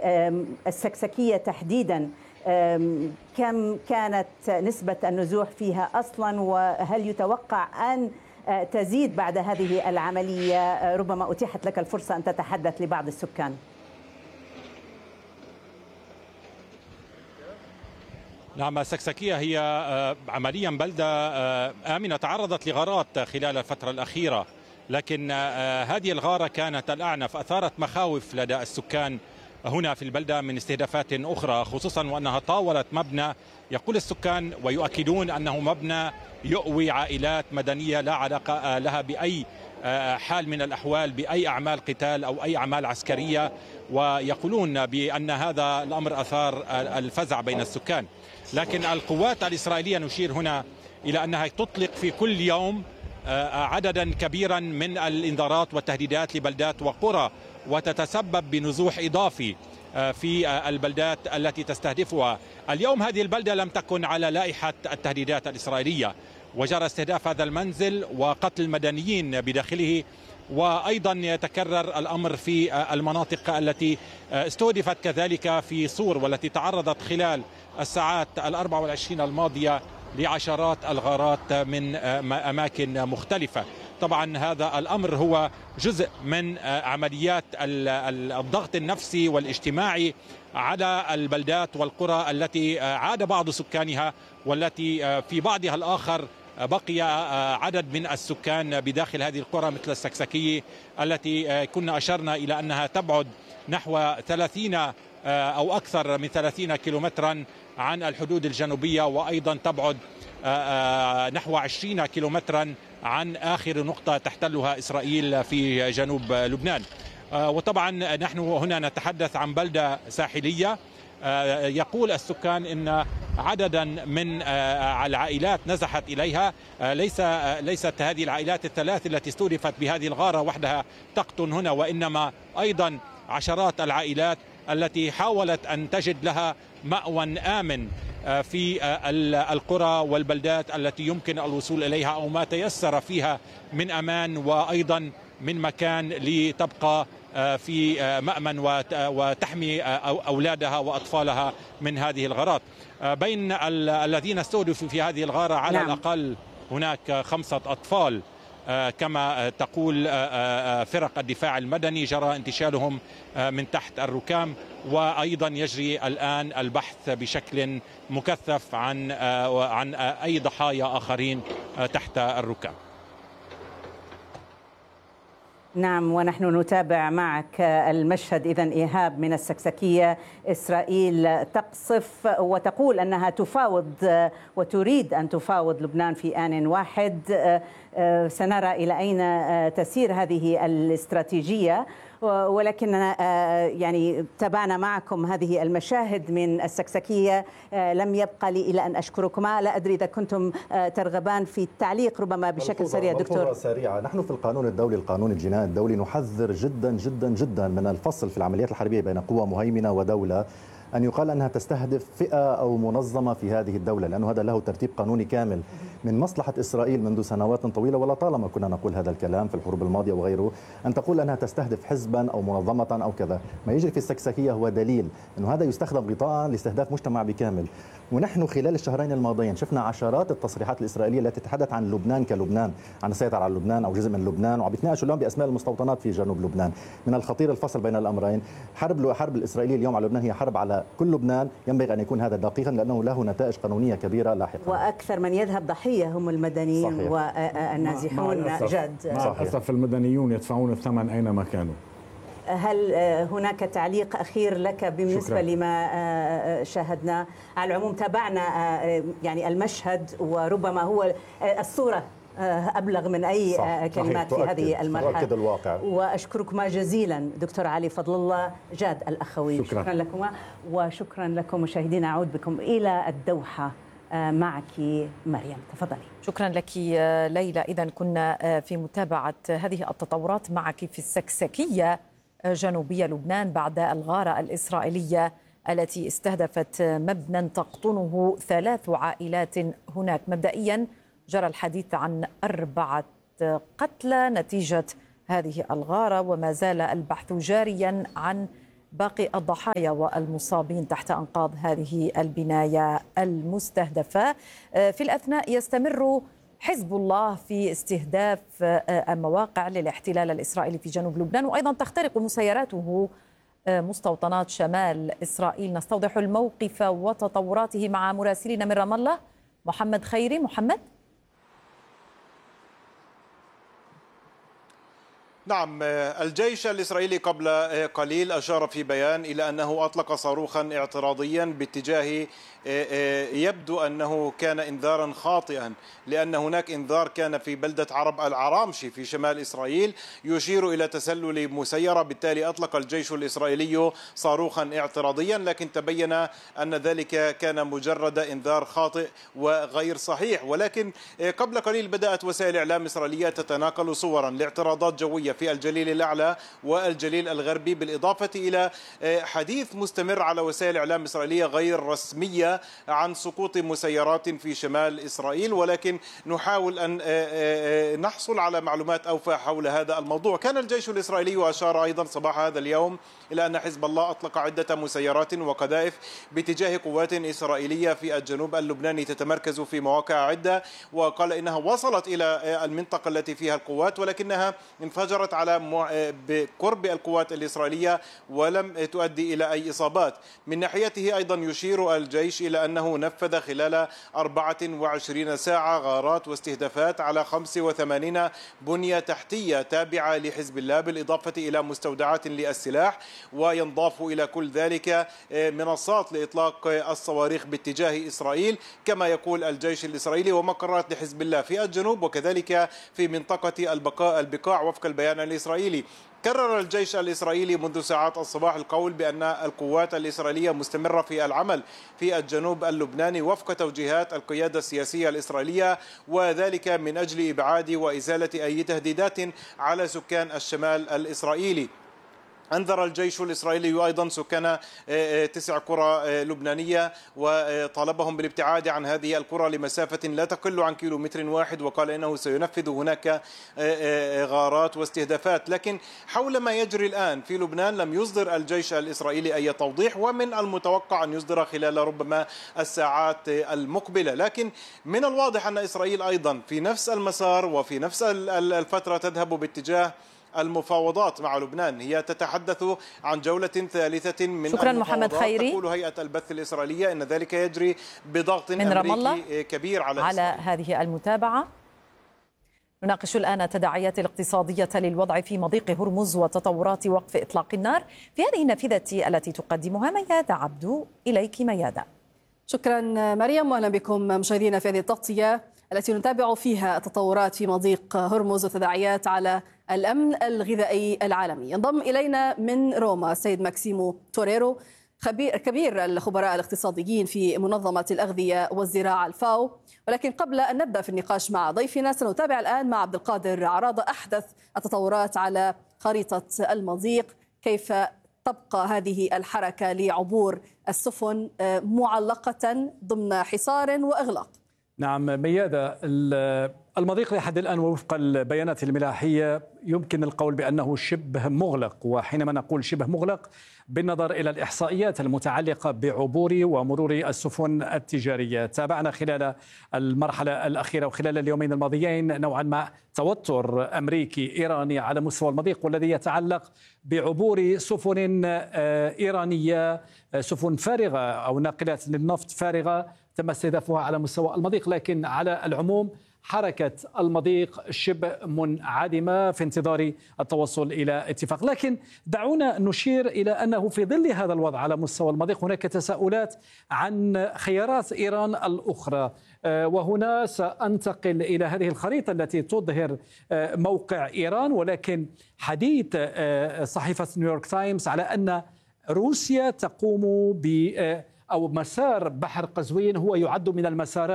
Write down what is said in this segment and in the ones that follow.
السكسكية تحديدا كم كانت نسبة النزوح فيها أصلا، وهل يتوقع أن تزيد بعد هذه العملية؟ ربما أتيحت لك الفرصة أن تتحدث لبعض السكان. نعم، السكسكية هي عمليا بلدة آمنة تعرضت لغارات خلال الفترة الأخيرة، لكن هذه الغارة كانت الأعنف، أثارت مخاوف لدى السكان هنا في البلدة من استهدافات أخرى، خصوصا وأنها طاولت مبنى يقول السكان ويؤكدون أنه مبنى يؤوي عائلات مدنية لا علاقة لها بأي حال من الأحوال بأي أعمال قتال أو أي أعمال عسكرية، ويقولون بأن هذا الأمر أثار الفزع بين السكان. لكن القوات الإسرائيلية نشير هنا إلى أنها تطلق في كل يوم عددا كبيرا من الإنذارات والتهديدات لبلدات وقرى، وتتسبب بنزوح إضافي في البلدات التي تستهدفها. اليوم هذه البلدة لم تكن على لائحة التهديدات الإسرائيلية، وجرى استهداف هذا المنزل وقتل المدنيين بداخله، وأيضا يتكرر الأمر في المناطق التي استهدفت كذلك في صور، والتي تعرضت خلال الساعات 24 الماضية لعشرات الغارات من أماكن مختلفة. طبعا هذا الأمر هو جزء من عمليات الضغط النفسي والاجتماعي على البلدات والقرى التي عاد بعض سكانها، والتي في بعضها الآخر بقي عدد من السكان بداخل هذه القرى مثل السكسكية التي كنا أشرنا إلى أنها تبعد نحو 30 أو أكثر من 30 كيلومترا عن الحدود الجنوبية، وأيضا تبعد نحو 20 كيلومترا عن آخر نقطة تحتلها إسرائيل في جنوب لبنان. وطبعا نحن هنا نتحدث عن بلدة ساحلية. يقول السكان إن عددا من العائلات نزحت إليها، ليست هذه العائلات الثلاث التي استهدفت بهذه الغارة وحدها تقطن هنا، وإنما أيضا عشرات العائلات التي حاولت أن تجد لها مأوى آمن في القرى والبلدات التي يمكن الوصول إليها أو ما تيسر فيها من أمان، وأيضا من مكان لتبقى في مأمن وتحمي أولادها وأطفالها من هذه الغارات. بين الذين استهدفوا في هذه الغارة على الأقل هناك 5 أطفال، كما تقول فرق الدفاع المدني جرى انتشالهم من تحت الركام، وأيضا يجري الآن البحث بشكل مكثف عن أي ضحايا آخرين تحت الركام. نعم، ونحن نتابع معك المشهد. إذن إيهاب من السكسكية، إسرائيل تقصف وتقول أنها تفاوض وتريد أن تفاوض لبنان في آن واحد. سنرى إلى أين تسير هذه الاستراتيجية، ولكننا يعني تابعنا معكم هذه المشاهد من السكسكية. لم يبقى لي إلا أن أشكركما. لا أدري إذا كنتم ترغبان في التعليق ربما بشكل سريع دكتور. سريعة. نحن في القانون الدولي، القانون الجنائي الدولي، نحذر جدا جدا جدا من الفصل في العمليات الحربية بين قوة مهيمنة ودولة، أن يقال أنها تستهدف فئة أو منظمة في هذه الدولة، لأنه هذا له ترتيب قانوني كامل. من مصلحة إسرائيل منذ سنوات طويلة، ولا طالما كنا نقول هذا الكلام في الحروب الماضية وغيره، أن تقول أنها تستهدف حزبا أو منظمة أو كذا. ما يجري في السكسكية هو دليل أنه هذا يستخدم غطاء لاستهداف مجتمع بكامل. ونحن خلال الشهرين الماضيين شفنا عشرات التصريحات الإسرائيلية التي تتحدث عن لبنان كلبنان، عن السيطرة على لبنان أو جزء من لبنان، وعم يتناقشوا اليوم بأسماء المستوطنات في جنوب لبنان. من الخطير الفصل بين الأمرين. حرب الإسرائيلية اليوم على لبنان هي حرب على كل لبنان، ينبغي أن يكون هذا دقيقا لأنه له نتائج قانونية كبيرة لاحقا. وأكثر من يذهب ضحية هم المدنيين والنازحون. جاد، مع الأسف المدنيون يدفعون الثمن أينما كانوا. هل هناك تعليق أخير لك بالنسبة لما شاهدنا؟ على العموم تابعنا يعني المشهد، وربما هو الصورة أبلغ من أي كلمات في هذه المرحلة. الواقع. وأشكركما جزيلا دكتور علي فضل الله، جاد الأخوي. شكرا لكما، وشكرا لكم مشاهدينا. أعود بكم إلى الدوحة معك مريم، تفضلي. شكرا لك ليلى. إذن كنا في متابعة هذه التطورات معك في السكسكية جنوبية لبنان بعد الغارة الإسرائيلية التي استهدفت مبنى تقطنه 3 عائلات هناك. مبدئيا جرى الحديث عن 4 قتلى نتيجة هذه الغارة، وما زال البحث جاريا عن باقي الضحايا والمصابين تحت أنقاض هذه البناية المستهدفة. في الأثناء يستمر حزب الله في استهداف مواقع للاحتلال الإسرائيلي في جنوب لبنان، وأيضا تخترق مسيراته مستوطنات شمال إسرائيل. نستوضح الموقف وتطوراته مع مراسلنا من رام الله محمد خيري. محمد. نعم، الجيش الإسرائيلي قبل قليل أشار في بيان إلى أنه أطلق صاروخا اعتراضيا باتجاه يبدو أنه كان إنذارا خاطئا، لأن هناك إنذار كان في بلدة عرب العرامشي في شمال إسرائيل يشير إلى تسلل مسيرة، بالتالي أطلق الجيش الإسرائيلي صاروخا اعتراضيا، لكن تبين أن ذلك كان مجرد إنذار خاطئ وغير صحيح. ولكن قبل قليل بدأت وسائل إعلام إسرائيلية تتناقل صورا لاعتراضات جوية في الجليل الأعلى والجليل الغربي، بالإضافة إلى حديث مستمر على وسائل إعلام إسرائيلية غير رسمية عن سقوط مسيرات في شمال إسرائيل، ولكن نحاول أن نحصل على معلومات أوفى حول هذا الموضوع. كان الجيش الإسرائيلي أشار أيضا صباح هذا اليوم إلى أن حزب الله أطلق عدة مسيرات وقذائف باتجاه قوات إسرائيلية في الجنوب اللبناني تتمركز في مواقع عدة، وقال إنها وصلت إلى المنطقة التي فيها القوات، ولكنها انفجرت على بقرب القوات الإسرائيلية ولم تؤدي إلى أي إصابات. من ناحيته أيضا يشير الجيش إلى أنه نفذ خلال 24 ساعة غارات واستهدافات على 85 بنية تحتية تابعة لحزب الله، بالإضافة إلى مستودعات للسلاح، وينضاف إلى كل ذلك منصات لإطلاق الصواريخ باتجاه إسرائيل كما يقول الجيش الإسرائيلي، ومقرات لحزب الله في الجنوب وكذلك في منطقة البقاع وفق البيان الإسرائيلي. كرر الجيش الإسرائيلي منذ ساعات الصباح القول بأن القوات الإسرائيلية مستمرة في العمل في الجنوب اللبناني وفق توجيهات القيادة السياسية الإسرائيلية، وذلك من أجل إبعاد وإزالة أي تهديدات على سكان الشمال الإسرائيلي. أنذر الجيش الإسرائيلي أيضا سكان 9 قرى لبنانية وطالبهم بالابتعاد عن هذه القرى لمسافة لا تقل عن كيلومتر واحد، وقال إنه سينفذ هناك غارات واستهدافات. لكن حول ما يجري الآن في لبنان لم يصدر الجيش الإسرائيلي أي توضيح، ومن المتوقع أن يصدر خلال ربما الساعات المقبلة. لكن من الواضح أن إسرائيل أيضا في نفس المسار وفي نفس الفترة تذهب باتجاه المفاوضات مع لبنان. هي تتحدث عن جولة ثالثة من شكرا محمد خيري. تقول هيئة البث الإسرائيلية أن ذلك يجري بضغط أمريكي كبير على إسرائيل. هذه المتابعة نناقش الآن تداعيات الاقتصادية للوضع في مضيق هرمز وتطورات وقف إطلاق النار في هذه النافذة التي تقدمها ميادة عبدو. إليك ميادة. شكرا مريم، وأهلا بكم مشاهدينا في هذه التغطية التي نتابع فيها التطورات في مضيق هرمز وتداعيات على الأمن الغذائي العالمي. ينضم إلينا من روما السيد ماكسيمو توريرو، كبير الخبراء الاقتصاديين في منظمة الأغذية والزراعة الفاو. ولكن قبل أن نبدأ في النقاش مع ضيفنا سنتابع الآن مع عبد القادر عراضة أحدث التطورات على خريطة المضيق. كيف تبقى هذه الحركة لعبور السفن معلقة ضمن حصار وإغلاق؟ نعم ميادة، المضيق لحد الآن وفق البيانات الملاحية يمكن القول بأنه شبه مغلق، وحينما نقول شبه مغلق بالنظر إلى الإحصائيات المتعلقة بعبور ومرور السفن التجارية. تابعنا خلال المرحلة الأخيرة وخلال اليومين الماضيين نوعا ما توتر أمريكي إيراني على مستوى المضيق، والذي يتعلق بعبور سفن إيرانية، سفن فارغة أو ناقلات للنفط فارغة تم استهدافها على مستوى المضيق. لكن على العموم حركة المضيق شبه منعدمة في انتظار التوصل إلى اتفاق. لكن دعونا نشير إلى أنه في ظل هذا الوضع على مستوى المضيق هناك تساؤلات عن خيارات إيران الأخرى، وهنا سأنتقل إلى هذه الخريطة التي تظهر موقع إيران. ولكن حديث صحيفة نيويورك تايمز على أن روسيا تقوم أو مسار بحر قزوين هو يعد من المسارات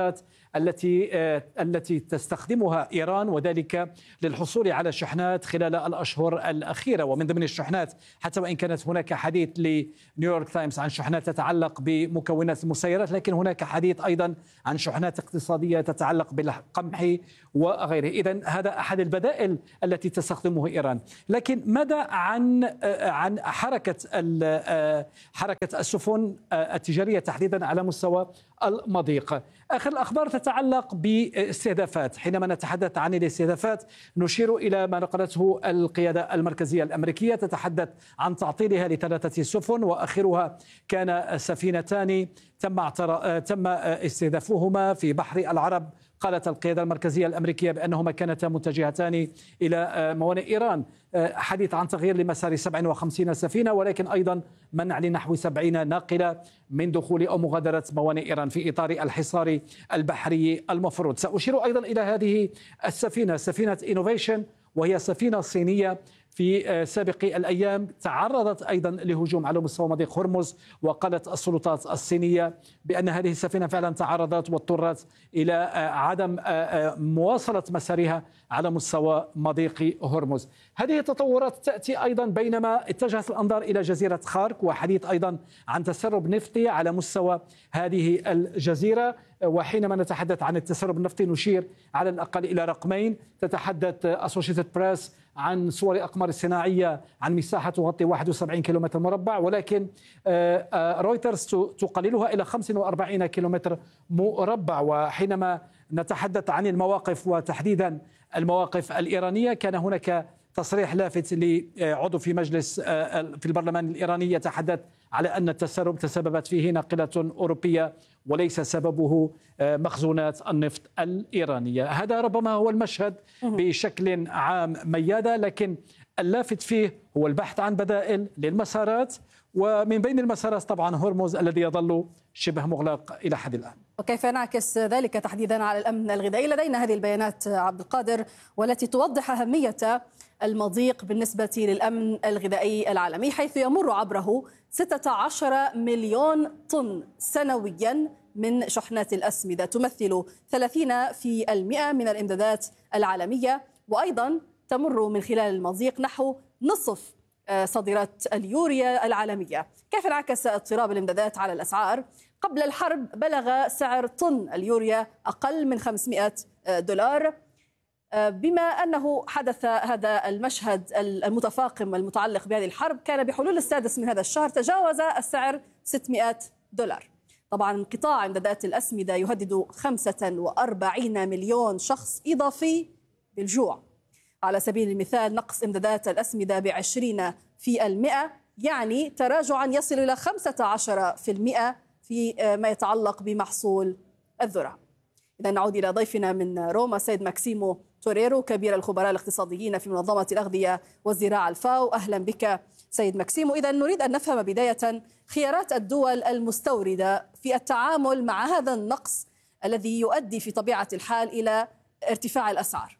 التي تستخدمها إيران، وذلك للحصول على شحنات خلال الأشهر الأخيرة. ومن ضمن الشحنات، حتى وإن كانت هناك حديث لنيويورك تايمز عن شحنات تتعلق بمكونات المسيرات، لكن هناك حديث أيضا عن شحنات اقتصادية تتعلق بالقمح وغيره. إذن هذا أحد البدائل التي تستخدمه إيران. لكن ماذا عن حركة السفن التجارية تحديدا على مستوى المضيق؟ آخر الأخبار تتعلق باستهدافات. حينما نتحدث عن الاستهدافات نشير إلى ما نقلته القيادة المركزية الأمريكية، تتحدث عن تعطيلها ل3 سفن، وآخرها كان سفينتان تم استهدافهما في بحر العرب. قالت القيادة المركزية الأمريكية بأنهما كانتا متجهتان إلى موانئ إيران. حديث عن تغيير لمسار 57 سفينة، ولكن أيضا منع لنحو 70 ناقلة من دخول أو مغادرة موانئ إيران في إطار الحصار البحري المفروض. سأشير أيضا إلى هذه السفينة، سفينة إنوفيشن، وهي سفينة صينية في سابق الأيام تعرضت أيضا لهجوم على مستوى مضيق هرمز، وقالت السلطات الصينية بأن هذه السفينة فعلا تعرضت واضطرت إلى عدم مواصلة مسارها على مستوى مضيق هرمز. هذه التطورات تأتي أيضا بينما اتجهت الأنظار إلى جزيرة خارك، وحديث أيضا عن تسرب نفطي على مستوى هذه الجزيرة. وحينما نتحدث عن التسرب النفطي نشير على الأقل إلى رقمين. تتحدث أسوشيتد بريس عن صور الأقمار الصناعية عن مساحة تغطي 71 كيلومتر مربع، ولكن رويترز تقللها إلى 45 كيلومتر مربع. وحينما نتحدث عن المواقف وتحديدا المواقف الإيرانية، كان هناك تصريح لافت لعضو في مجلس في البرلمان الإيراني يتحدث على أن التسرب تسببت فيه ناقلة أوروبية وليس سببه مخزونات النفط الإيرانية. هذا ربما هو المشهد بشكل عام ميادة، لكن اللافت فيه هو البحث عن بدائل للمسارات، ومن بين المسارات طبعا هرمز الذي يظل شبه مغلق إلى حد الآن. وكيف ينعكس ذلك تحديدا على الأمن الغذائي؟ لدينا هذه البيانات عبد القادر، والتي توضح أهمية المضيق بالنسبة للأمن الغذائي العالمي، حيث يمر عبره 16 مليون طن سنويا من شحنات الأسمدة، تمثل 30% من الإمدادات العالمية، وأيضا تمر من خلال المضيق نحو نصف صادرات اليوريا العالمية. كيف انعكس اضطراب الإمدادات على الأسعار؟ قبل الحرب بلغ سعر طن اليوريا أقل من $500. بما أنه حدث هذا المشهد المتفاقم المتعلق بهذه الحرب، كان بحلول 6 من هذا الشهر تجاوز السعر $600. طبعا انقطاع امدادات الأسمدة يهدد 45 مليون شخص إضافي بالجوع. على سبيل المثال نقص امدادات الأسمدة ب20% يعني تراجعا يصل إلى 15% في ما يتعلق بمحصول الذرة. إذا نعود إلى ضيفنا من روما سيد ماكسيمو توريرو، كبير الخبراء الاقتصاديين في منظمة الأغذية والزراعة الفاو. أهلا بك سيد ماكسيمو. إذا نريد أن نفهم بداية خيارات الدول المستوردة في التعامل مع هذا النقص الذي يؤدي في طبيعة الحال إلى ارتفاع الأسعار.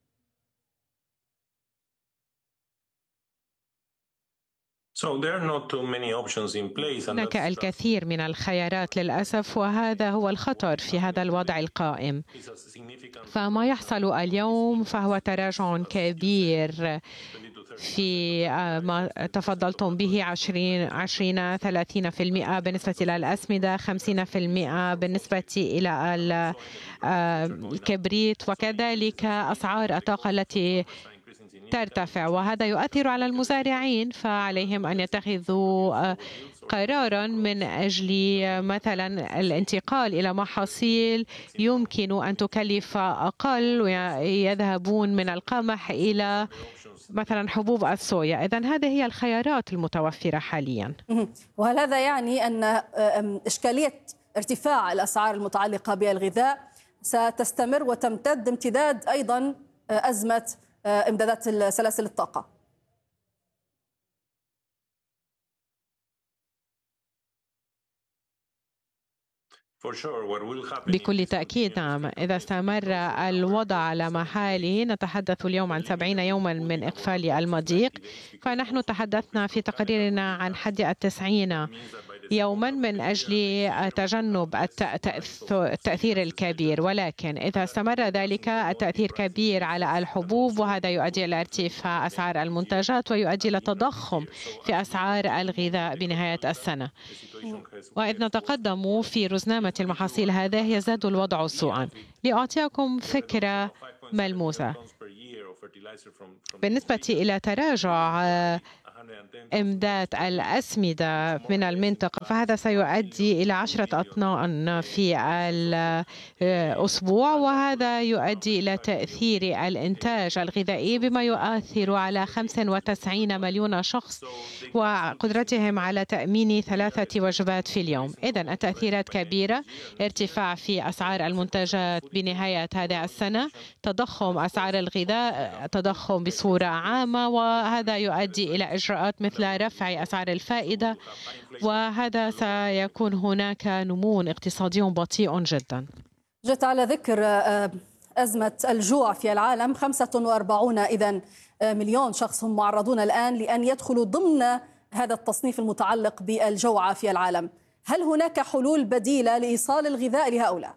هناك الكثير من الخيارات للأسف، وهذا هو الخطر في هذا الوضع القائم. فما يحصل اليوم فهو تراجع كبير في ما تفضلتم به 20-30% بالنسبة إلى الأسمدة، 50% بالنسبة إلى الكبريت، وكذلك أسعار الطاقة التي ترتفع، وهذا يؤثر على المزارعين، فعليهم أن يتخذوا قرارا من أجل مثلا الانتقال إلى محاصيل يمكن أن تكلف أقل، ويذهبون من القمح إلى مثلا حبوب الصويا. إذن هذه هي الخيارات المتوفرة حاليا. وهل هذا يعني أن إشكالية ارتفاع الأسعار المتعلقة بالغذاء ستستمر وتمتد امتداد أيضا أزمة امدادات سلاسل الطاقة؟ بكل تأكيد نعم. إذا استمر الوضع على ما حاله، نتحدث اليوم عن 70 يوما من إقفال المضيق، فنحن تحدثنا في تقريرنا عن حد 90 يوما من أجل تجنب التأثير الكبير، ولكن إذا استمر ذلك التأثير كبير على الحبوب، وهذا يؤدي إلى ارتفاع أسعار المنتجات ويؤدي إلى تضخم في أسعار الغذاء بنهاية السنة. وإذ نتقدم في رزنامة المحاصيل هذا يزداد الوضع سوءا. لأعطيكم فكرة ملموسة بالنسبة إلى تراجع إمداد الأسمدة من المنطقة، فهذا سيؤدي إلى 10 أطنان في الأسبوع، وهذا يؤدي إلى تأثير الإنتاج الغذائي بما يؤثر على 95 مليون شخص وقدرتهم على تأمين 3 وجبات في اليوم. إذن التأثيرات كبيرة، ارتفاع في أسعار المنتجات بنهاية هذه السنة، تضخم أسعار الغذاء، تضخم بصورة عامة، وهذا يؤدي إلى إجراءات مثل رفع أسعار الفائدة، وهذا سيكون هناك نمو اقتصادي بطيء جدا. جت على ذكر أزمة الجوع في العالم، 45 إذن مليون شخص هم معرضون الآن لأن يدخلوا ضمن هذا التصنيف المتعلق بالجوع في العالم. هل هناك حلول بديلة لإيصال الغذاء لهؤلاء؟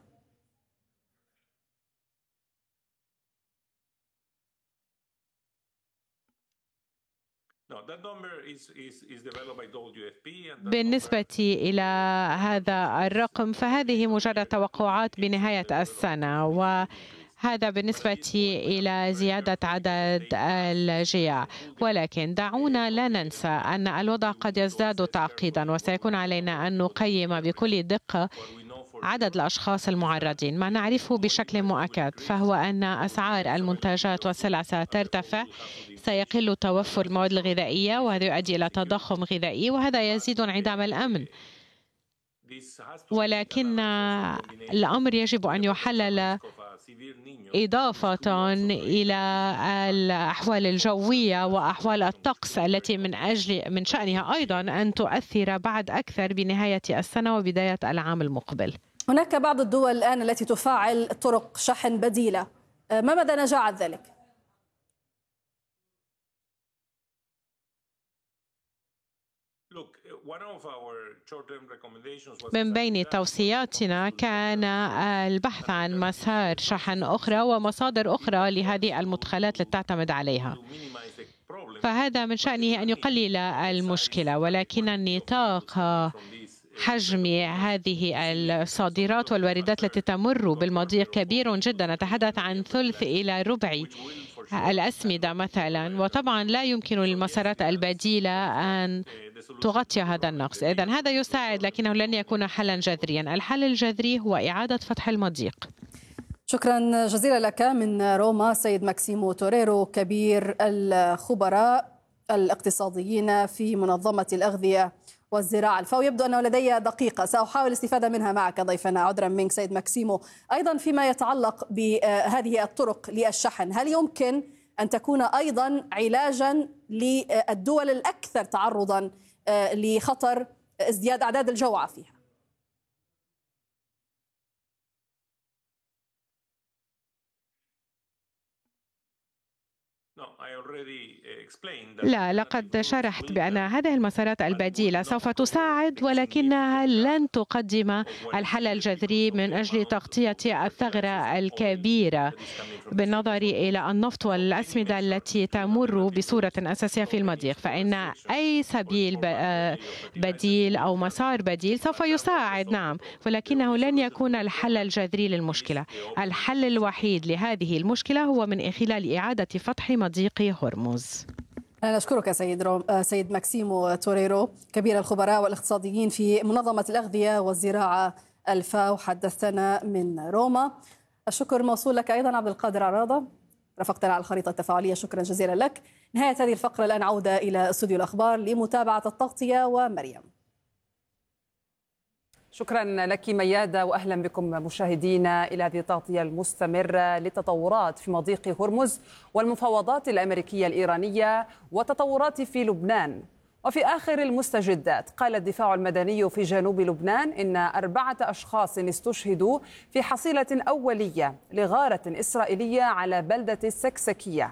بالنسبة إلى هذا الرقم فهذه مجرد توقعات بنهاية السنة، وهذا بالنسبة إلى زيادة عدد الجياع، ولكن دعونا لا ننسى أن الوضع قد يزداد تعقيدا، وسيكون علينا أن نقيم بكل دقة عدد الأشخاص المعرضين. ما نعرفه بشكل مؤكد فهو أن أسعار المنتجات والسلع سترتفع، سيقل توفر المواد الغذائية، وهذا يؤدي إلى تضخم غذائي، وهذا يزيد انعدام الأمن. ولكن الأمر يجب أن يحلل إضافة إلى الأحوال الجوية وأحوال الطقس التي من شأنها أيضا أن تؤثر بعد أكثر بنهاية السنة وبداية العام المقبل. هناك بعض الدول الآن التي تفعل طرق شحن بديلة، ما مدى نجاعة ذلك؟ من بين توصياتنا كان البحث عن مسار شحن أخرى ومصادر أخرى لهذه المدخلات التي تعتمد عليها، فهذا من شأنه أن يقلل المشكلة، ولكن النطاق حجم هذه الصادرات والواردات التي تمر بالمضيق كبير جدا. نتحدث عن ثلث إلى ربع الأسمدة مثلا، وطبعا لا يمكن للمسارات البديلة أن تغطي هذا النقص. إذن هذا يساعد لكنه لن يكون حلا جذريا. الحل الجذري هو إعادة فتح المضيق. شكرا جزيلا لك من روما سيد ماكسيمو توريرو، كبير الخبراء الاقتصاديين في منظمة الأغذية والزراعة الفاو. يبدو أنه لدي دقيقة سأحاول الاستفادة منها معك ضيفنا، عذرا منك سيد ماكسيمو. أيضا فيما يتعلق بهذه الطرق للشحن، هل يمكن أن تكون أيضا علاجا للدول الأكثر تعرضا لخطر ازدياد أعداد الجوع فيها؟ لا، لقد شرحت بأن هذه المسارات البديلة سوف تساعد، ولكنها لن تقدم الحل الجذري من أجل تغطية الثغرة الكبيرة بالنظر إلى النفط والأسمدة التي تمر بصورة أساسية في المضيق. فإن أي سبيل بديل أو مسار بديل سوف يساعد، نعم، ولكنه لن يكون الحل الجذري للمشكلة. الحل الوحيد لهذه المشكلة هو من خلال إعادة فتح مضيق هرمز. أنا أشكرك سيد ماكسيمو توريرو، كبير الخبراء والاقتصاديين في منظمة الأغذية والزراعة الفاو، حدثنا من روما. الشكر موصول لك أيضا عبد القادر عراضة، رافقتنا على الخريطة التفاعلية، شكرا جزيلا لك. نهاية هذه الفقرة، الآن عودة إلى استوديو الأخبار لمتابعة التغطية ومريم. شكرا لك ميادة، وأهلا بكم مشاهدينا إلى هذه التغطية المستمرة للتطورات في مضيق هرمز والمفاوضات الأمريكية الإيرانية وتطورات في لبنان. وفي آخر المستجدات، قال الدفاع المدني في جنوب لبنان إن 4 أشخاص استشهدوا في حصيلة أولية لغارة إسرائيلية على بلدة السكسكية.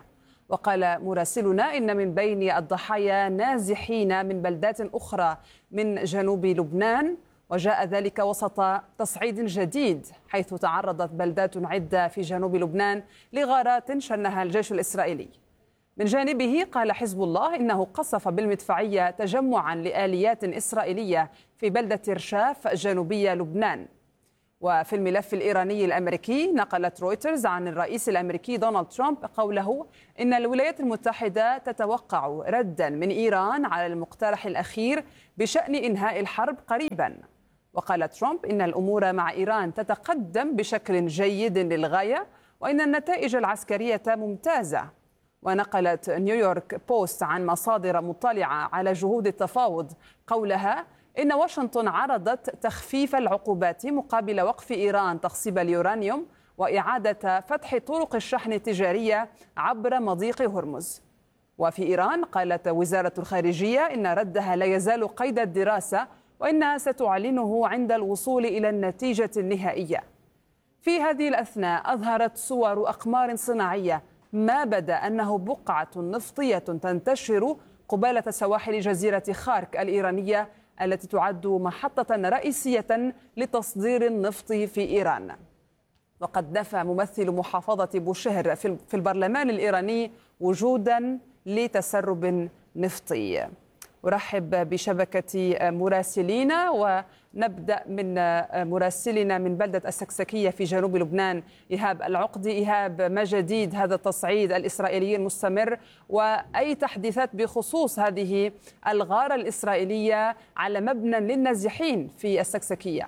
وقال مراسلنا إن من بين الضحايا نازحين من بلدات أخرى من جنوب لبنان، وجاء ذلك وسط تصعيد جديد حيث تعرضت بلدات عدة في جنوب لبنان لغارات شنها الجيش الإسرائيلي. من جانبه قال حزب الله إنه قصف بالمدفعية تجمعا لآليات إسرائيلية في بلدة رشاف جنوبي لبنان. وفي الملف الإيراني الأمريكي نقلت رويترز عن الرئيس الأمريكي دونالد ترامب قوله إن الولايات المتحدة تتوقع ردا من إيران على المقترح الأخير بشأن إنهاء الحرب قريبا. وقال ترامب إن الأمور مع إيران تتقدم بشكل جيد للغاية وإن النتائج العسكرية ممتازة. ونقلت نيويورك بوست عن مصادر مطلعة على جهود التفاوض قولها إن واشنطن عرضت تخفيف العقوبات مقابل وقف إيران تخصيب اليورانيوم وإعادة فتح طرق الشحن التجارية عبر مضيق هرمز. وفي إيران قالت وزارة الخارجية إن ردها لا يزال قيد الدراسة وإنها ستعلنه عند الوصول إلى النتيجة النهائية. في هذه الأثناء أظهرت صور أقمار صناعية ما بدا أنه بقعة نفطية تنتشر قبالة سواحل جزيرة خارك الإيرانية التي تعد محطة رئيسية لتصدير النفط في إيران. وقد نفى ممثل محافظة بوشهر في البرلمان الإيراني وجودا لتسرب نفطي. أرحب بشبكة مراسلينا ونبدأ من مراسلنا من بلدة السكسكية في جنوب لبنان إيهاب العقدي. إيهاب، ما جديد هذا التصعيد الإسرائيلي المستمر وأي تحديثات بخصوص هذه الغارة الإسرائيلية على مبنى للنازحين في السكسكية؟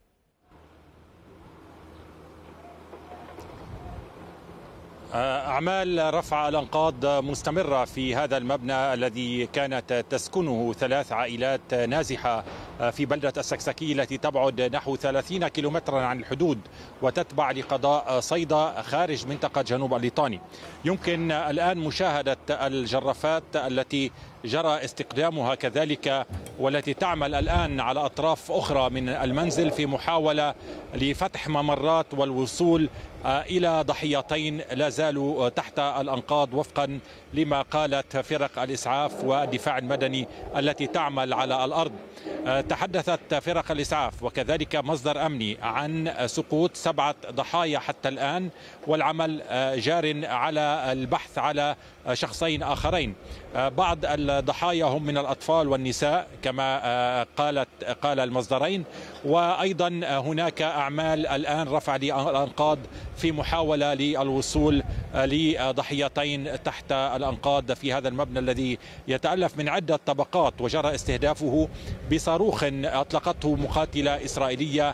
أعمال رفع الأنقاض مستمرة في هذا المبنى الذي كانت تسكنه 3 عائلات نازحة في بلدة السكسكية التي تبعد نحو 30 كيلومترا عن الحدود وتتبع لقضاء صيدا خارج منطقة جنوب الليطاني. يمكن الآن مشاهدة الجرافات التي جرى استخدامها كذلك والتي تعمل الآن على أطراف أخرى من المنزل في محاولة لفتح ممرات والوصول إلى ضحيتين لا زالوا تحت الأنقاض وفقا لما قالت فرق الإسعاف والدفاع المدني التي تعمل على الأرض. تحدثت فرق الإسعاف وكذلك مصدر أمني عن سقوط 7 ضحايا حتى الآن، والعمل جار على البحث على شخصين آخرين. بعض الضحايا هم من الأطفال والنساء كما قال المصدرين، وأيضا هناك أعمال الآن رفع الأنقاض في محاولة للوصول لضحيتين تحت الأنقاض في هذا المبنى الذي يتألف من عدة طبقات وجرى استهدافه بصاروخ أطلقته مقاتلة إسرائيلية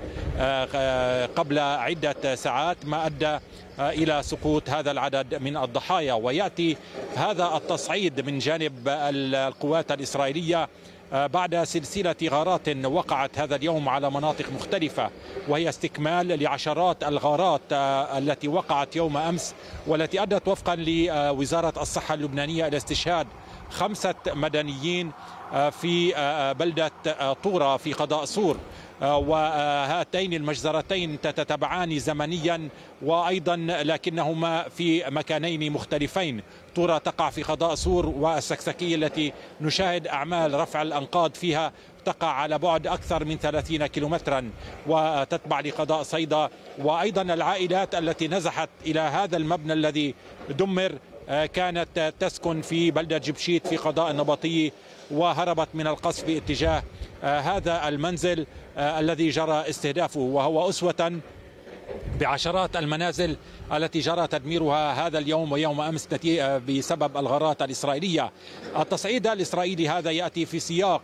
قبل عدة ساعات ما أدى إلى سقوط هذا العدد من الضحايا. ويأتي هذا التصعيد من جانب القوات الإسرائيلية بعد سلسلة غارات وقعت هذا اليوم على مناطق مختلفة، وهي استكمال لعشرات الغارات التي وقعت يوم أمس والتي أدت وفقا لوزارة الصحة اللبنانية إلى استشهاد 5 مدنيين في بلدة طورة في قضاء صور. وهاتين المجزرتين تتتبعان زمنيا وأيضا لكنهما في مكانين مختلفين. طورة تقع في قضاء صور والسكسكية التي نشاهد أعمال رفع الأنقاض فيها تقع على بعد أكثر من 30 كيلومترا وتتبع لقضاء صيدا. وأيضا العائلات التي نزحت إلى هذا المبنى الذي دمر كانت تسكن في بلدة جبشيت في قضاء النبطية وهربت من القصف باتجاه هذا المنزل الذي جرى استهدافه، وهو أسوة بعشرات المنازل التي جرى تدميرها هذا اليوم ويوم أمس بسبب الغارات الإسرائيلية. التصعيد الإسرائيلي هذا يأتي في سياق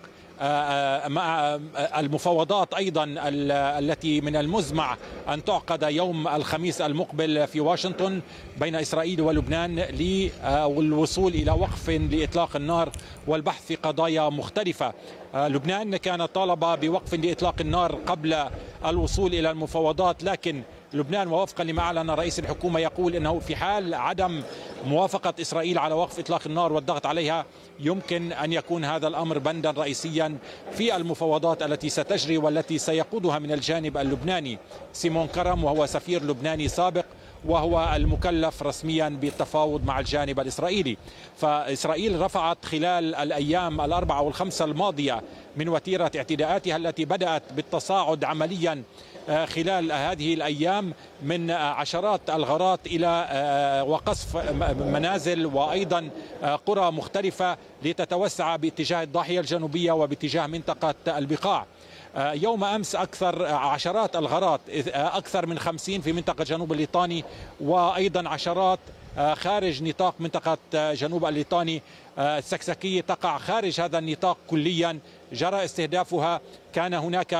مع المفاوضات أيضا التي من المزمع أن تعقد يوم الخميس المقبل في واشنطن بين إسرائيل ولبنان للوصول إلى وقف لإطلاق النار والبحث في قضايا مختلفة. لبنان كان طالب بوقف لإطلاق النار قبل الوصول إلى المفاوضات، لكن لبنان ووفقا لما أعلن رئيس الحكومة يقول أنه في حال عدم موافقة إسرائيل على وقف إطلاق النار والضغط عليها يمكن أن يكون هذا الأمر بندا رئيسيا في المفاوضات التي ستجري والتي سيقودها من الجانب اللبناني سيمون كرم، وهو سفير لبناني سابق وهو المكلف رسميا بالتفاوض مع الجانب الإسرائيلي. فإسرائيل رفعت خلال الأيام الأربعة والخمسة الماضية من وتيرة اعتداءاتها التي بدأت بالتصاعد عمليا خلال هذه الأيام من عشرات الغارات إلى وقصف منازل وأيضا قرى مختلفة لتتوسع باتجاه الضاحية الجنوبية وباتجاه منطقة البقاع. يوم أمس عشرات الغارات، أكثر من 50 في منطقة جنوب الليطاني، وأيضا عشرات خارج نطاق منطقة جنوب الليطاني. السكسكية تقع خارج هذا النطاق كليا، جرى استهدافها. كان هناك